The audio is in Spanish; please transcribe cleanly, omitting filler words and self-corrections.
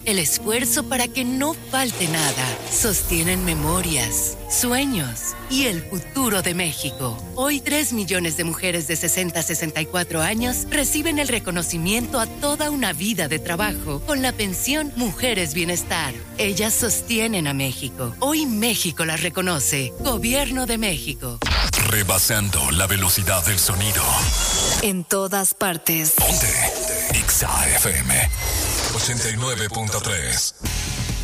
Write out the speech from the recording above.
el esfuerzo para que no falte nada. Sostienen memorias, sueños y el futuro de México. Hoy 3 millones de mujeres de 60 a 64 años reciben el reconocimiento a toda una vida de trabajo con la pensión Mujeres Bienestar. Ellas sostienen a México. Hoy México las reconoce. Gobierno de México. Rebasando la velocidad del sonido. En todas partes. Ponte XAFM 89.3.